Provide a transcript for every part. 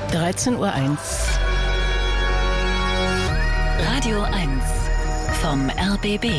13:01 Uhr. Radio 1 vom RBB.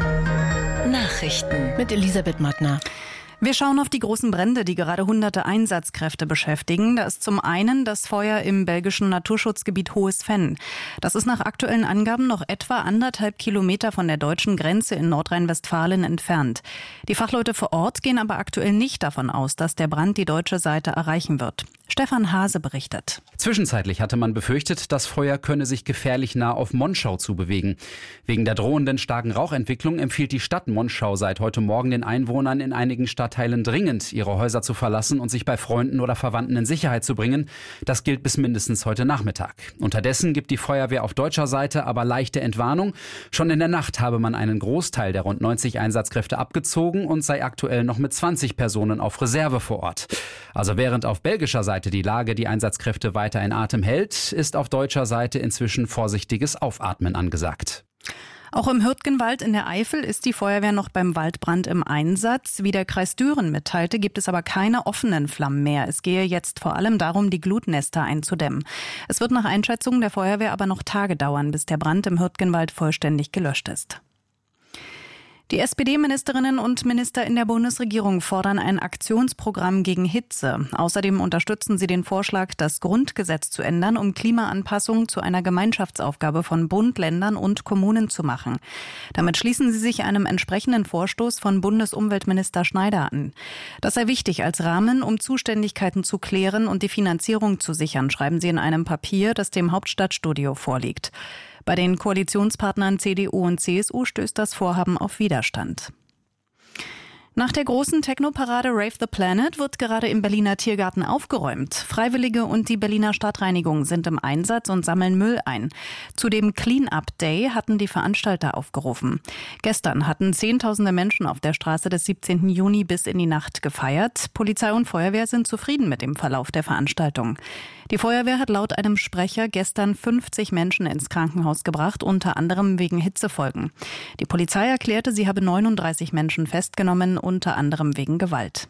Nachrichten Mit Elisabeth Mattner. Wir schauen auf die großen Brände, die gerade hunderte Einsatzkräfte beschäftigen. Da ist zum einen das Feuer im belgischen Naturschutzgebiet Hohes Venn. Das ist nach aktuellen Angaben noch etwa 1,5 Kilometer von der deutschen Grenze in Nordrhein-Westfalen entfernt. Die Fachleute vor Ort gehen aber aktuell nicht davon aus, dass der Brand die deutsche Seite erreichen wird. Stefan Hase berichtet. Zwischenzeitlich hatte man befürchtet, das Feuer könne sich gefährlich nah auf Monschau zubewegen. Wegen der drohenden starken Rauchentwicklung empfiehlt die Stadt Monschau seit heute Morgen den Einwohnern in einigen Stadtteilen dringend, ihre Häuser zu verlassen und sich bei Freunden oder Verwandten in Sicherheit zu bringen. Das gilt bis mindestens heute Nachmittag. Unterdessen gibt die Feuerwehr auf deutscher Seite aber leichte Entwarnung. Schon in der Nacht habe man einen Großteil der rund 90 Einsatzkräfte abgezogen und sei aktuell noch mit 20 Personen auf Reserve vor Ort. Also während auf belgischer Seite die Lage die Einsatzkräfte weiter in Atem hält, ist auf deutscher Seite inzwischen vorsichtiges Aufatmen angesagt. Auch im Hürtgenwald in der Eifel ist die Feuerwehr noch beim Waldbrand im Einsatz. Wie der Kreis Düren mitteilte, gibt es aber keine offenen Flammen mehr. Es gehe jetzt vor allem darum, die Glutnester einzudämmen. Es wird nach Einschätzung der Feuerwehr aber noch Tage dauern, bis der Brand im Hürtgenwald vollständig gelöscht ist. Die SPD-Ministerinnen und Minister in der Bundesregierung fordern ein Aktionsprogramm gegen Hitze. Außerdem unterstützen sie den Vorschlag, das Grundgesetz zu ändern, um Klimaanpassung zu einer Gemeinschaftsaufgabe von Bund, Ländern und Kommunen zu machen. Damit schließen sie sich einem entsprechenden Vorstoß von Bundesumweltminister Schneider an. Das sei wichtig als Rahmen, um Zuständigkeiten zu klären und die Finanzierung zu sichern, schreiben sie in einem Papier, das dem Hauptstadtstudio vorliegt. Bei den Koalitionspartnern CDU und CSU stößt das Vorhaben auf Widerstand. Nach der großen Techno-Parade Rave the Planet wird gerade im Berliner Tiergarten aufgeräumt. Freiwillige und die Berliner Stadtreinigung sind im Einsatz und sammeln Müll ein. Zu dem Clean-Up Day hatten die Veranstalter aufgerufen. Gestern hatten Zehntausende Menschen auf der Straße des 17. Juni bis in die Nacht gefeiert. Polizei und Feuerwehr sind zufrieden mit dem Verlauf der Veranstaltung. Die Feuerwehr hat laut einem Sprecher gestern 50 Menschen ins Krankenhaus gebracht, unter anderem wegen Hitzefolgen. Die Polizei erklärte, sie habe 39 Menschen festgenommen, unter anderem wegen Gewalt.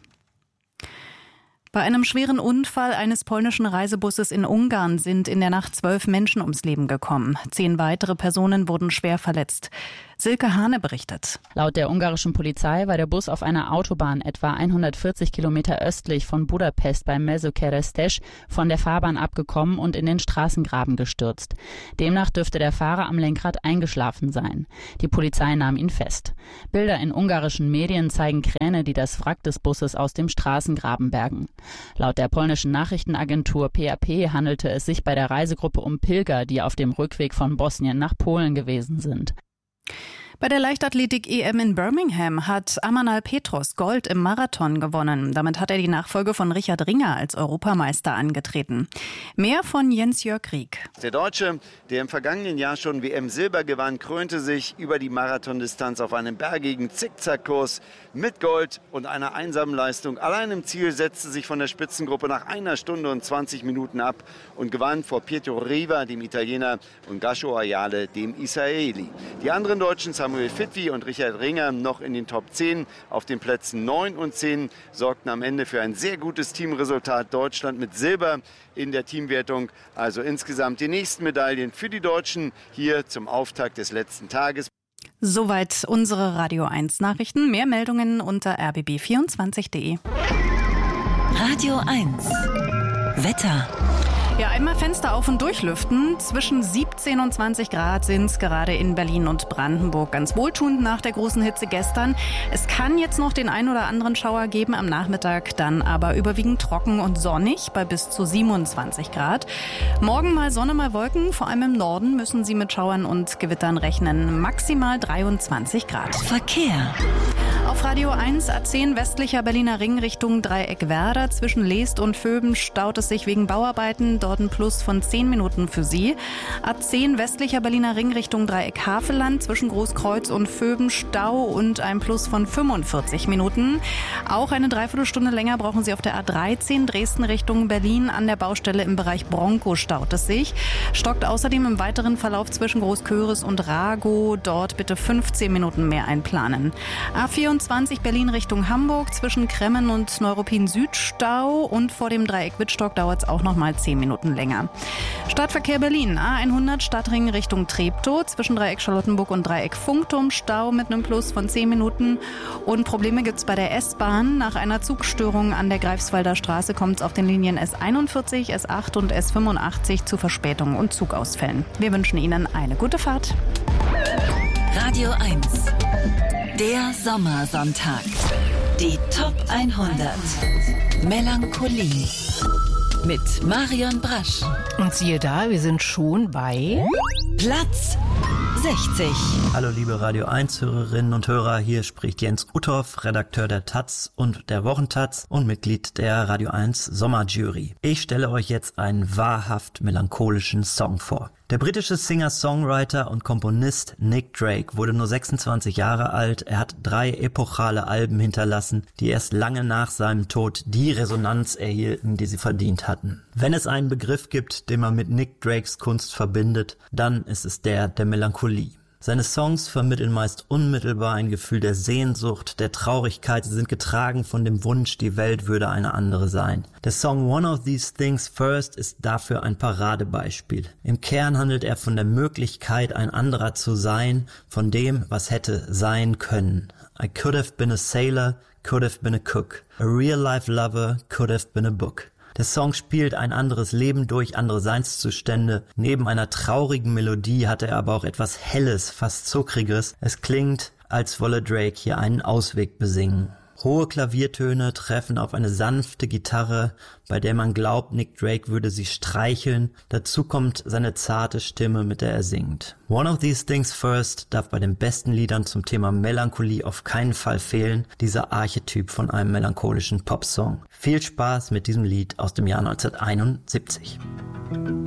Bei einem schweren Unfall eines polnischen Reisebusses in Ungarn sind in der Nacht 12 Menschen ums Leben gekommen. 10 weitere Personen wurden schwer verletzt. Silke Hane berichtet. Laut der ungarischen Polizei war der Bus auf einer Autobahn etwa 140 Kilometer östlich von Budapest bei Mezőkeresztes von der Fahrbahn abgekommen und in den Straßengraben gestürzt. Demnach dürfte der Fahrer am Lenkrad eingeschlafen sein. Die Polizei nahm ihn fest. Bilder in ungarischen Medien zeigen Kräne, die das Wrack des Busses aus dem Straßengraben bergen. Laut der polnischen Nachrichtenagentur PAP handelte es sich bei der Reisegruppe um Pilger, die auf dem Rückweg von Bosnien nach Polen gewesen sind. Bei der Leichtathletik-EM in Birmingham hat Amanal Petros Gold im Marathon gewonnen. Damit hat er die Nachfolge von Richard Ringer als Europameister angetreten. Mehr von Jens-Jörg Rieck. Der Deutsche, der im vergangenen Jahr schon WM-Silber gewann, krönte sich über die Marathondistanz auf einem bergigen Zickzackkurs mit Gold und einer einsamen Leistung. Allein im Ziel setzte sich von der Spitzengruppe nach 1 Stunde und 20 Minuten ab und gewann vor Pietro Riva, dem Italiener, und Gasho Ayale, dem Israeli. Die anderen Deutschen, Samuel Fitwi und Richard Ringer, noch in den Top 10. Auf den Plätzen 9 und 10 sorgten am Ende für ein sehr gutes Teamresultat. Deutschland mit Silber in der Teamwertung. Also insgesamt die nächsten Medaillen für die Deutschen hier zum Auftakt des letzten Tages. Soweit unsere Radio 1 Nachrichten. Mehr Meldungen unter rbb24.de. Radio 1 Wetter. Ja, einmal Fenster auf und durchlüften. Zwischen 17 und 20 Grad sind es gerade in Berlin und Brandenburg. Ganz wohltuend nach der großen Hitze gestern. Es kann jetzt noch den ein oder anderen Schauer geben am Nachmittag, dann aber überwiegend trocken und sonnig bei bis zu 27 Grad. Morgen mal Sonne, mal Wolken. Vor allem im Norden müssen Sie mit Schauern und Gewittern rechnen. Maximal 23 Grad. Verkehr. Auf Radio 1 A10 westlicher Berliner Ring Richtung Dreieck Werder. Zwischen Leest und Vöben staut es sich wegen Bauarbeiten. Dort ein Plus von 10 Minuten für Sie. A10 westlicher Berliner Ring Richtung Dreieck Havelland. Zwischen Großkreuz und Vöben Stau und ein Plus von 45 Minuten. Auch eine Dreiviertelstunde länger brauchen Sie auf der A13 Dresden Richtung Berlin. An der Baustelle im Bereich Bronco staut es sich. Stockt außerdem im weiteren Verlauf zwischen Großköris und Ragow. Dort bitte 15 Minuten mehr einplanen. A24 A22 Berlin Richtung Hamburg zwischen Kremmen und Neuruppin Süd Stau und vor dem Dreieck Wittstock dauert es auch noch mal 10 Minuten länger. Stadtverkehr Berlin, A100 Stadtring Richtung Treptow zwischen Dreieck Charlottenburg und Dreieck Funkturm, Stau mit einem Plus von 10 Minuten. Und Probleme gibt es bei der S-Bahn. Nach einer Zugstörung an der Greifswalder Straße kommt es auf den Linien S41, S8 und S85 zu Verspätungen und Zugausfällen. Wir wünschen Ihnen eine gute Fahrt. Radio 1. Der Sommersonntag. Die Top 100. Melancholie. Mit Marion Brasch. Und siehe da, wir sind schon bei Platz 60. Hallo liebe Radio 1 Hörerinnen und Hörer, hier spricht Jens Uthoff, Redakteur der Taz und der Wochentaz und Mitglied der Radio 1 Sommerjury. Ich stelle euch jetzt einen wahrhaft melancholischen Song vor. Der britische Singer-Songwriter und Komponist Nick Drake wurde nur 26 Jahre alt. Er hat 3 epochale Alben hinterlassen, die erst lange nach seinem Tod die Resonanz erhielten, die sie verdient hatten. Wenn es einen Begriff gibt, den man mit Nick Drakes Kunst verbindet, dann ist es der Melancholie. Seine Songs vermitteln meist unmittelbar ein Gefühl der Sehnsucht, der Traurigkeit. Sie sind getragen von dem Wunsch, die Welt würde eine andere sein. Der Song One of These Things First ist dafür ein Paradebeispiel. Im Kern handelt er von der Möglichkeit, ein anderer zu sein, von dem, was hätte sein können. I could have been a sailor, could have been a cook. A real-life lover, could have been a book. Der Song spielt ein anderes Leben durch, andere Seinszustände. Neben einer traurigen Melodie hat er aber auch etwas Helles, fast Zuckriges. Es klingt, als wolle Drake hier einen Ausweg besingen. Hohe Klaviertöne treffen auf eine sanfte Gitarre, bei der man glaubt, Nick Drake würde sie streicheln. Dazu kommt seine zarte Stimme, mit der er singt. One of These Things First darf bei den besten Liedern zum Thema Melancholie auf keinen Fall fehlen, dieser Archetyp von einem melancholischen Popsong. Viel Spaß mit diesem Lied aus dem Jahr 1971.